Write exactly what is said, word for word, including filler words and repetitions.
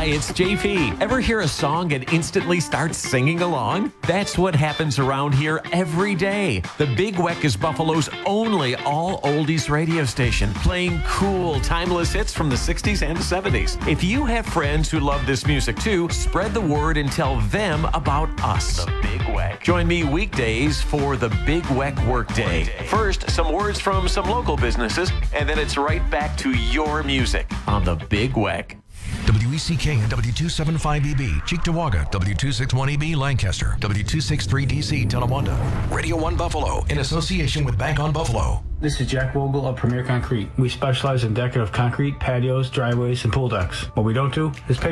Hi, it's J P. Ever hear a song and instantly start singing along? That's what happens around here every day. The Big Weck is Buffalo's only all oldies radio station, playing cool, timeless hits from the sixties and seventies. If you have friends who love this music too, spread the word and tell them about us. The Big Weck. Join me weekdays for the Big Weck Workday. First, some words from some local businesses, and then it's right back to your music on the Big Weck. W E C K and W two seventy-five E B, Cheektowaga, W two sixty-one E B, Lancaster, W two sixty-three D C, Tonawanda. Radio one Buffalo, in association with Bank on Buffalo. This is Jack Vogel of Premier Concrete. We specialize in decorative concrete, patios, driveways, and pool decks. What we don't do is pay